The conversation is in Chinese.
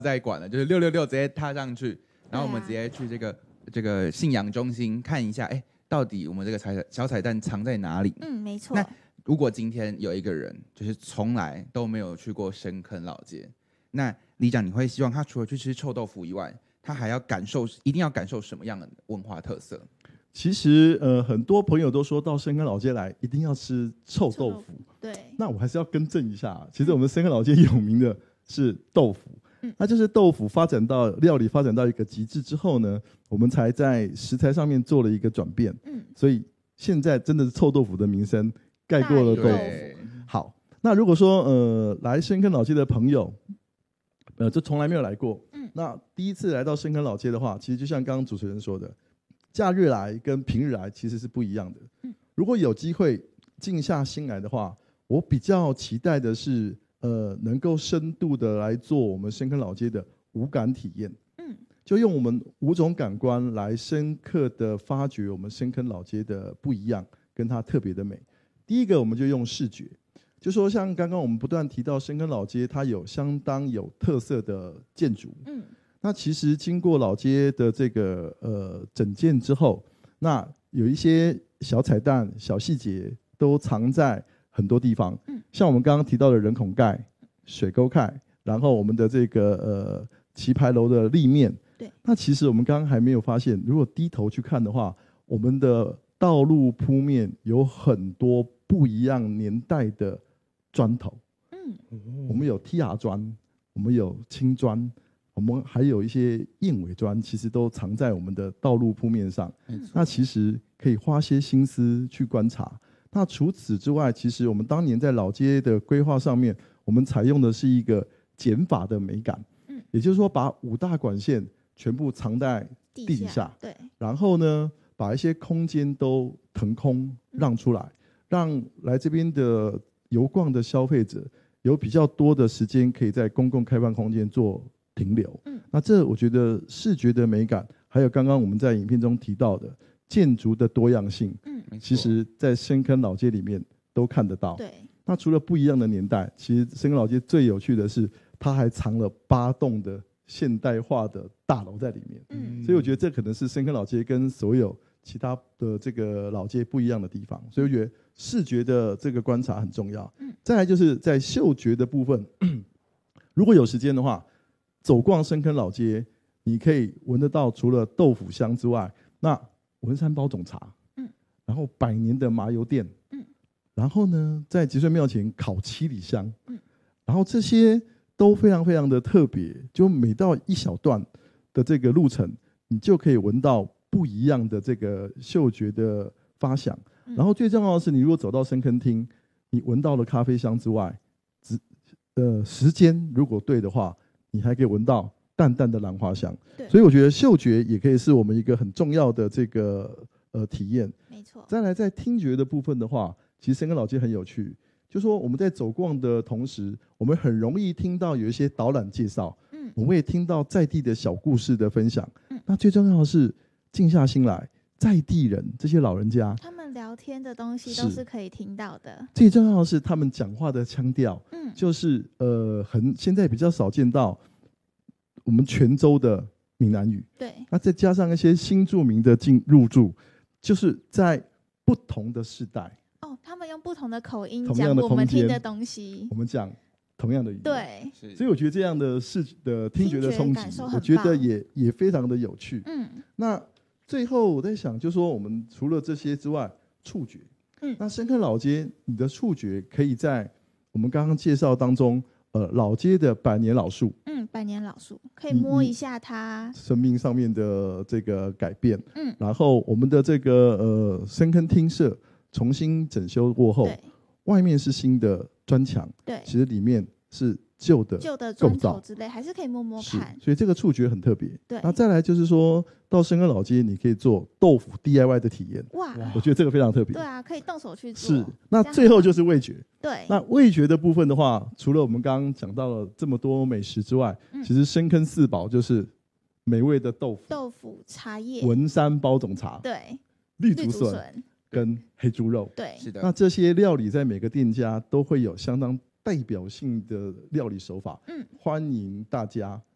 再管了，就是666直接踏上去，然后我们直接去这个信仰中心看一下，哎，到底我们这个小彩蛋藏在哪里？ 没错。 那如果今天有一个人就是从来都没有去过深坑老街，那里长你会希望他除了去吃臭豆腐以外，他还要一定要感受什么样的文化特色？ 其实很多朋友都说到深坑老街来一定要吃臭豆腐， 对。 那我还是要更正一下，其实我们深坑老街有名的是豆腐，那就是豆腐料理发展到一个极致之后呢，我们才在食材上面做了一个转变，所以现在真的是臭豆腐的名声盖过了豆腐。好，那如果说来深坑老街的朋友，就从来没有来过，那第一次来到深坑老街的话，其实就像刚刚主持人说的，假日来跟平日来其实是不一样的。如果有机会静下心来的话，我比较期待的是能够深度的来做我们深坑老街的五感体验，就用我们5种感官来深刻的发掘我们深坑老街的不一样跟它特别的美。第一个我们就用视觉，就说像刚刚我们不断提到深坑老街它有相当有特色的建筑，那其实经过老街的这个整建之后，那有一些小彩蛋小细节都藏在很多地方，像我们刚刚提到的人孔盖、水沟盖，然后我们的这个棋牌楼的立面， 对， 那其实我们刚刚还没有发现，如果低头去看的话，我们的道路铺面有很多不一样年代的砖头，我们有 TR 砖，我们有青砖，我们还有一些燕尾砖，其实都藏在我们的道路铺面上。那其实可以花些心思去观察。那除此之外，其实我们当年在老街的规划上面，我们采用的是一个减法的美感，也就是说把5大管线全部藏在地底下， 对， 然后呢，把一些空间都腾空让出来，让来这边的游逛的消费者有比较多的时间可以在公共开放空间做停留。那这我觉得视觉的美感，还有刚刚我们在影片中提到的建筑的多样性，其实在深坑老街里面都看得到。 对。 那除了不一样的年代，其实深坑老街最有趣的是，它还藏了8栋的现代化的大楼在里面。所以我觉得这可能是深坑老街跟所有其他的这个老街不一样的地方。所以我觉得视觉的这个观察很重要。再来就是在嗅觉的部分，如果有时间的话，走逛深坑老街，你可以闻得到除了豆腐香之外，那文山包种茶，然后100年的麻油店，然后呢，在集顺庙前烤七里香，然后这些都非常非常的特别，就每到一小段的这个路程，你就可以闻到不一样的这个嗅觉的发想。然后最重要的是，你如果走到深坑厅，你闻到了咖啡香之外，时间如果对的话，你还可以闻到淡淡的兰花香。所以我觉得嗅觉也可以是我们一个很重要的这个体验。 没错。 再来在听觉的部分的话，其实深坑老街很有趣，就说我们在走逛的同时，我们很容易听到有一些导览介绍，我们也听到在地的小故事的分享。那最重要的是静下心来，在地人这些老人家， 他们聊天的东西都是可以听到的。 最重要的是他们讲话的腔调，就是现在比较少见到我们泉州的闽南语， 对， 那再加上一些新住民的入驻，就是在不同的世代， 他们用不同的口音讲我们听的东西， 我们讲同样的语言， 对， 所以我觉得这样的听觉的冲击，我觉得也非常的有趣。那最后我在想，就说我们除了这些之外，触觉，那深坑老街，你的触觉可以在我们刚刚介绍当中，老街的100年老树 ，100年老树可以摸一下它生命上面的这个改变，然后我们的这个深坑厅舍重新整修过后，外面是新的砖墙， 对， 其实里面是旧的砖头之类，还是可以摸摸看。 所以这个触觉很特别。 对， 那再来就是说到深坑老街，你可以做豆腐 DIY 的体验。 哇， 我觉得这个非常特别。 对啊，可以动手去做。 是，那最后就是味觉。 对， 那味觉的部分的话，除了我们刚刚讲到了这么多美食之外，其实深坑4宝就是美味的豆腐、 茶叶、 文山包种茶， 对， 绿竹笋跟黑猪肉。 对， 是的。 那这些料理在每个店家都会有相当代表性的料理手法，欢迎大家